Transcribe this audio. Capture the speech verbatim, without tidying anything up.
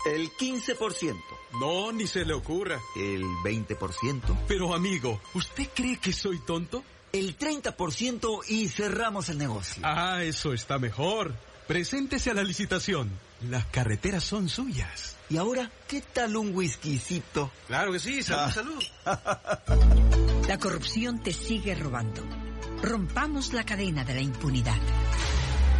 El quince por ciento. No, ni se le ocurra. El veinte por ciento. Pero amigo, ¿usted cree que soy tonto? El treinta por ciento y cerramos el negocio. Ah, eso está mejor. Preséntese a la licitación. Las carreteras son suyas. Y ahora, ¿qué tal un whiskycito? Claro que sí, salud, salud. La corrupción te sigue robando. Rompamos la cadena de la impunidad.